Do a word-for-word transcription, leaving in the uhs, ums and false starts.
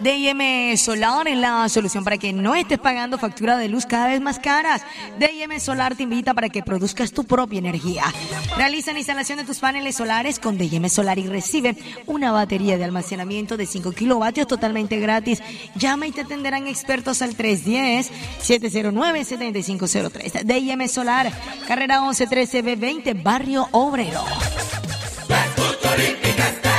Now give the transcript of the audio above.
D I M Solar es la solución para que no estés pagando factura de luz cada vez más caras. D I M Solar te invita para que produzcas tu propia energía. Realiza la instalación de tus paneles solares con D I M Solar y recibe una batería de almacenamiento de cinco kilovatios totalmente gratis. Llama y te atenderán expertos al tres uno cero, siete cero nueve, siete cinco cero tres. D I M Solar, carrera once trece B veinte, Barrio Obrero. Las futbolísticas.